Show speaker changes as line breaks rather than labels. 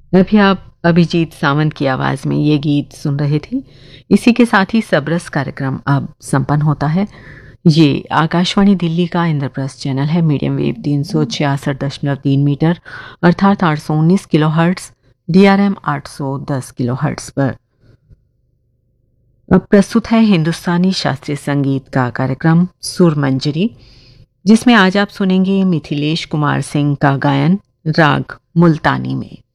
अभी आप अभिजीत सावंत की आवाज़ में ये गीत सुन रहे थे। इसी के साथ ही सबरस कार्यक्रम अब संपन्न होता है। ये आकाशवाणी दिल्ली का इंद्रप्रस्थ चैनल है, मीडियम वेव 366.3 मीटर अर्थात 819 kilo hertz, DRM 810 kilo hertz पर। अब प्रस्तुत है हिंदुस्तानी शास्त्रीय संगीत का कार्यक्रम सुर मंजरी, जिसमें आज आप सुनेंगे मिथिलेश कुमार सिंह का गायन राग मुल्तानी में।